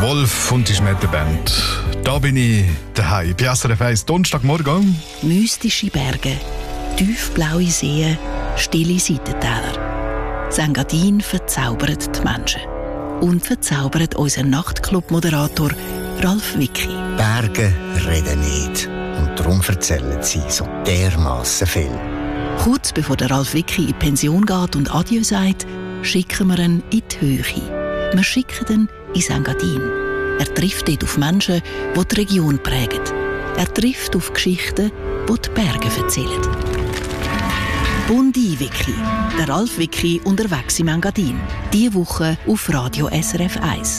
Wolf und die Schmetterband. Da bin ich daheim. Bei SRF 1 Donnerstagmorgen. Mystische Berge, tiefblaue Seen, stille Seitentäler. St. Engadin verzaubert die Menschen. Und verzaubert unseren Nachtclub-Moderator Ralf Wicki. Berge reden nicht. Und darum erzählen sie so dermassen viel. Kurz bevor der Ralf Wicki in die Pension geht und Adieu sagt, schicken wir ihn in die Höhe. Wir schicken ihn in St. Engadin. Er trifft dort auf Menschen, die die Region prägen. Er trifft auf Geschichten, die die Berge erzählen. Bundi Wicki, der Ralf Wicki unterwegs im Engadin. Diese Woche auf Radio SRF 1.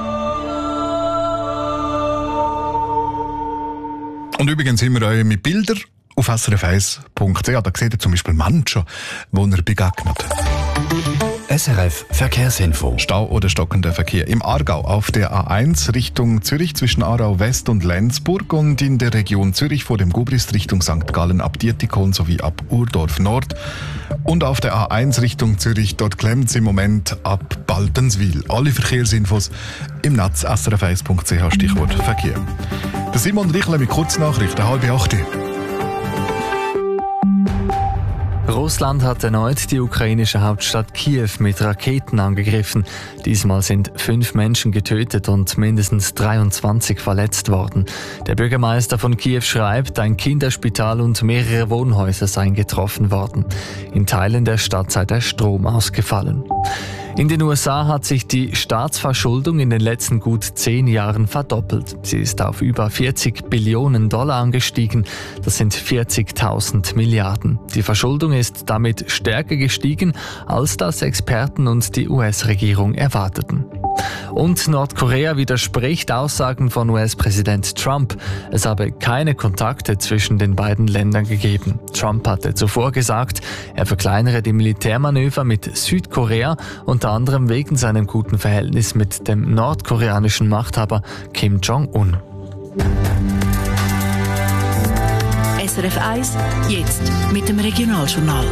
Und übrigens sind wir euch mit Bildern auf srf1.ch. Da seht ihr zum Beispiel Menschen, die ihr begegnet. SRF Verkehrsinfo. Stau oder stockender Verkehr im Aargau auf der A1 Richtung Zürich zwischen Aarau West und Lenzburg und in der Region Zürich vor dem Gubrist Richtung St. Gallen ab Dietikon sowie ab Urdorf Nord. Und auf der A1 Richtung Zürich, dort klemmt es im Moment ab Baltenswil. Alle Verkehrsinfos im Netz srf1.ch, Stichwort Verkehr. Der Simon Richler mit Kurznachrichten, 7:30. Russland hat erneut die ukrainische Hauptstadt Kiew mit Raketen angegriffen. Diesmal sind 5 Menschen getötet und mindestens 23 verletzt worden. Der Bürgermeister von Kiew schreibt, ein Kinderspital und mehrere Wohnhäuser seien getroffen worden. In Teilen der Stadt sei der Strom ausgefallen. In den USA hat sich die Staatsverschuldung in den letzten gut 10 Jahren verdoppelt. Sie ist auf über $40 Billionen angestiegen. Das sind 40.000 Milliarden. Die Verschuldung ist damit stärker gestiegen, als das Experten und die US-Regierung erwarteten. Und Nordkorea widerspricht Aussagen von US-Präsident Trump. Es habe keine Kontakte zwischen den beiden Ländern gegeben. Trump hatte zuvor gesagt, er verkleinere die Militärmanöver mit Südkorea, unter anderem wegen seinem guten Verhältnis mit dem nordkoreanischen Machthaber Kim Jong-un. SRF 1, jetzt mit dem Regionaljournal.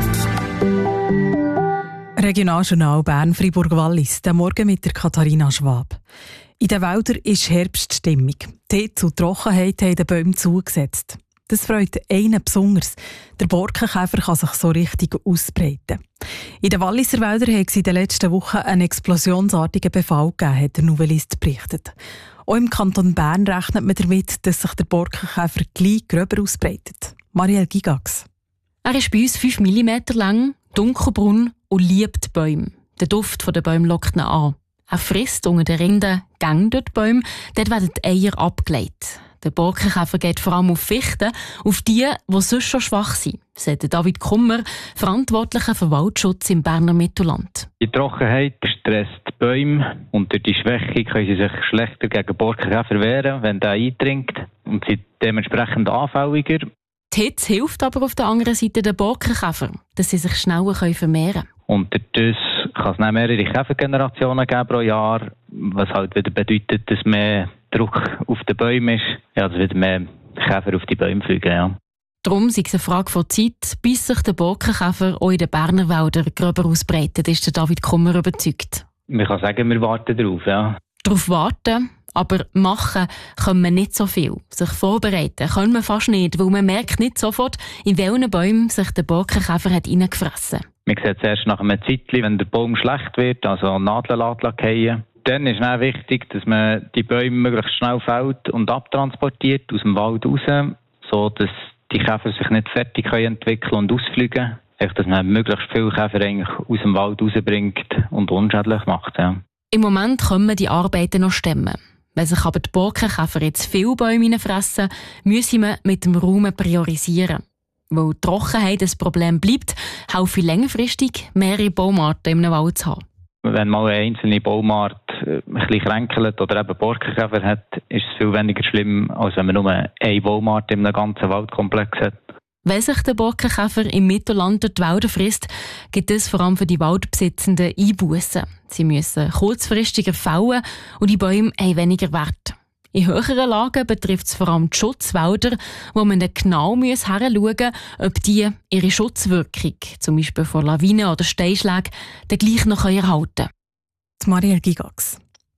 Regionaljournal Bern-Fribourg-Wallis, der Morgen mit der Katharina Schwab. In den Wäldern ist Herbststimmung. Die Hitze und Trockenheit haben den Bäumen zugesetzt. Das freut einen besonders. Der Borkenkäfer kann sich so richtig ausbreiten. In den Walliser Wäldern hat es in den letzten Wochen einen explosionsartigen Befall gegeben, hat der Nouvelliste berichtet. Auch im Kanton Bern rechnet man damit, dass sich der Borkenkäfer gleich gröber ausbreitet. Marielle Gigax. Er ist bei uns 5 mm lang, dunkelbraun und liebt Bäume. Der Duft der Bäume lockt ihn an. Er frisst unter den Rinden Gänge durch die Bäume, dort werden die Eier abgelegt. Der Borkenkäfer geht vor allem auf Fichten, auf die sonst schon schwach sind, sagt David Kummer, Verantwortlicher für Waldschutz im Berner Mittelland. Die Trockenheit stresst die Bäume und durch die Schwäche können sie sich schlechter gegen Borkenkäfer wehren, wenn der eindringt, und sind dementsprechend anfälliger. Die Hitze hilft aber auf der anderen Seite den Borkenkäfer, dass sie sich schneller vermehren können. Und dadurch kann es dann mehrere Käfergenerationen geben pro Jahr, was halt wieder bedeutet, dass mehr Druck auf den Bäumen ist, ja, dass wieder mehr Käfer auf die Bäume fliegen. Ja. Darum ist es eine Frage von Zeit, bis sich der Borkenkäfer auch in den Berner Wäldern gröber ausbreitet, ist der David Kummer überzeugt. Man kann sagen, wir warten darauf. Ja. Darauf warten, aber machen können wir nicht so viel. Sich vorbereiten können wir fast nicht, weil man merkt nicht sofort, in welchen Bäumen sich der Borkenkäfer hat reingefressen. Man sieht es erst nach einem Zeitchen, wenn der Baum schlecht wird, also Nadeln fallen. Dann ist es wichtig, dass man die Bäume möglichst schnell fällt und abtransportiert aus dem Wald raus, so dass die Käfer sich nicht fertig entwickeln und ausfliegen. Dass man möglichst viele Käfer eigentlich aus dem Wald rausbringt und unschädlich macht. Ja. Im Moment können wir die Arbeiten noch stemmen. Wenn sich aber die Borkenkäfer jetzt viele Bäume fressen, müssen wir mit dem Raum priorisieren. Weil die Trockenheit ein Problem bleibt, helfe längerfristig mehrere Baumarten im Wald zu haben. Wenn mal eine einzelne Baumart ein bisschen kränkelt oder eben Borkenkäfer hat, ist es viel weniger schlimm, als wenn man nur eine Baumart in einem ganzen Waldkomplex hat. Wenn sich der Borkenkäfer im Mittelland durch die Wälder frisst, gibt es vor allem für die Waldbesitzenden Einbussen. Sie müssen kurzfristiger fällen und die Bäume haben weniger Wert. In höheren Lagen betrifft es vor allem die Schutzwälder, wo man dann genau hinschauen muss, ob die ihre Schutzwirkung, zum Beispiel vor Lawinen oder Steinschlägen, dann gleich noch erhalten können. Marielle Gigax.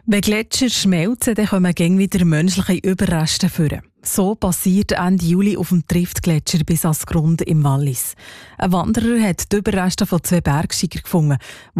Wenn Gletscher schmelzen, dann kommen gäng wieder menschliche Überreste vor. So passiert Ende Juli auf dem Triftgletscher bis ans Grund im Wallis. Ein Wanderer hat die Überreste von 2 Bergsteigern gefunden, die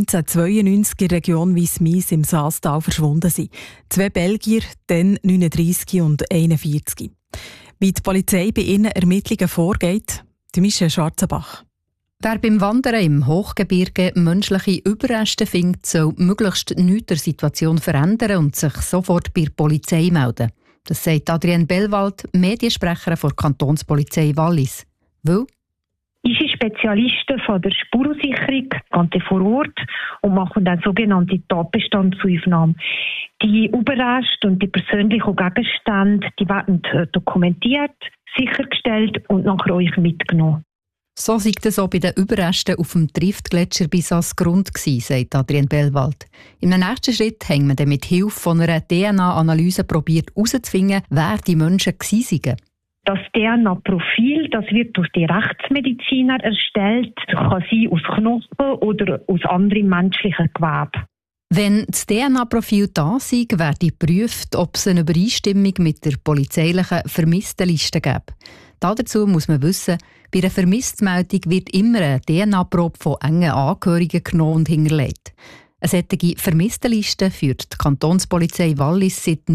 1992 in der Region Wiesmies im Saastal verschwunden sind. 2 Belgier, dann 39 und 41. Wie die Polizei bei ihren Ermittlungen vorgeht, die Michelle Schwarzenbach. Wer beim Wandern im Hochgebirge menschliche Überreste findet, soll möglichst nichts der Situation verändern und sich sofort bei der Polizei melden. Das sagt Adrienne Bellwald, Mediensprecherin der Kantonspolizei Wallis. Weil unsere Spezialisten von der Spurensicherung gehen vor Ort und machen dann sogenannte Tatbestandsaufnahmen. Die Überreste und die persönlichen Gegenstände, die werden dokumentiert, sichergestellt und nachher euch mitgenommen. so sei es auch bei den Überresten auf dem Triftgletscher bis ans Grund gewesen, sagt Adrienne Bellwald. Im nächsten Schritt haben wir dann mit Hilfe von einer DNA-Analyse probiert herauszufinden, wer die Menschen waren. Das DNA-Profil, das wird durch die Rechtsmediziner erstellt, kann sein aus Knochen oder aus anderen menschlichen Geweben. Wenn das DNA-Profil da sei, werde geprüft, ob es eine Übereinstimmung mit der polizeilichen Vermisstenliste gibt. Dazu muss man wissen, bei einer Vermisstmeldung wird immer eine DNA-Probe von engen Angehörigen genommen und hinterlegt. Eine solche Vermisstenliste führt die Kantonspolizei Wallis seit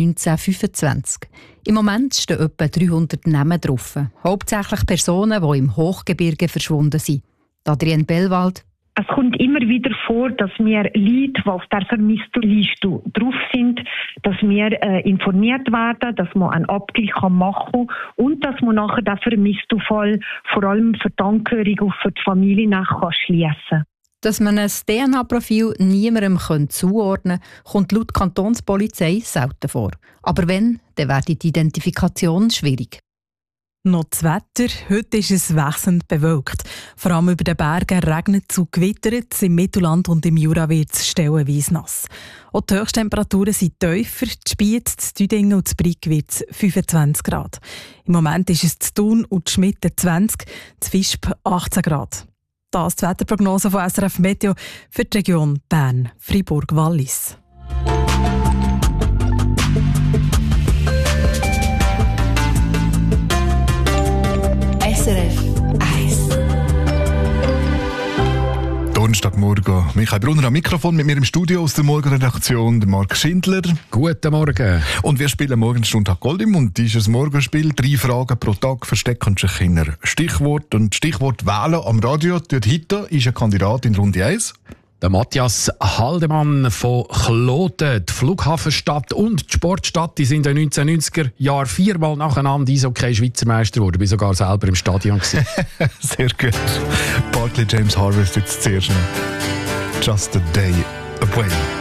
1925. Im Moment stehen etwa 300 Namen drauf. Hauptsächlich Personen, die im Hochgebirge verschwunden sind. Adrienne Bellwald. Es kommt immer wieder vor, dass wir Leute, die auf der Vermisstenliste drauf sind, dass wir informiert werden, dass man einen Abgleich machen kann und dass man nachher den Vermisstenfall vor allem für die Angehörigen und für die Familie schliessen kann. Dass man ein DNA-Profil niemandem zuordnen kann, kommt laut Kantonspolizei selten vor. Aber wenn, dann wird die Identifikation schwierig. Noch das Wetter. Heute ist es wechselnd bewölkt. Vor allem über den Bergen regnet es und gewittert. Im Mittelland und im Jura wird es stellenweise nass. Auch die Höchsttemperaturen sind tiefer. Die Spiez, das Düdingen und das Brig wird es 25 Grad. Im Moment ist es zu Thun und die Schmitten 20, zu Visp 18 Grad. Das ist die Wetterprognose von SRF Meteo für die Region Bern, Freiburg, Wallis. SRF 1. Donnerstagmorgen. Michael Brunner am Mikrofon, mit mir im Studio aus der Morgenredaktion, der Marc Schindler. Guten Morgen. Und wir spielen morgen Stundtag Goldim und dieses Morgenspiel. 3 Fragen pro Tag verstecken sich in Stichwort und Stichwort wählen am Radio. Dort heute ist ein Kandidat in Runde 1. Der Matthias Haldemann von Kloten. Die Flughafenstadt und die Sportstadt die sind in den 1990er Jahren 4-mal nacheinander Eishockey-Schweizer Meister geworden. Ich war sogar selber im Stadion. Sehr gut. Barclay James Harvest jetzt zuerst noch. Just a day away.